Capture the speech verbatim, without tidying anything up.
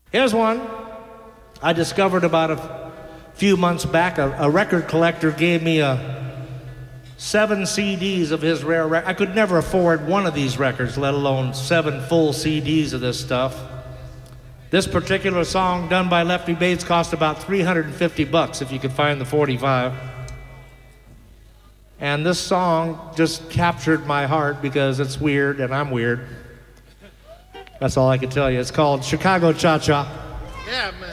Here's one I discovered about a few months back. A, a record collector gave me a seven C Ds of his rare record. I could never afford one of these records, let alone seven full C Ds of this stuff. This particular song done by Lefty Bates cost about three hundred fifty bucks if you could find the forty-five. And this song just captured my heart because it's weird and I'm weird. That's all I can tell you. It's called Chicago Cha-Cha. Yeah, man.